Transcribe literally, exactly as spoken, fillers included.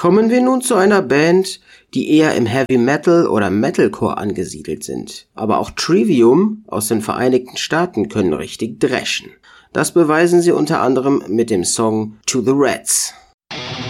Kommen wir nun zu einer Band, die eher im Heavy Metal oder Metalcore angesiedelt sind. Aber auch Trivium aus den Vereinigten Staaten können richtig dreschen. Das beweisen sie unter anderem mit dem Song To the Rats.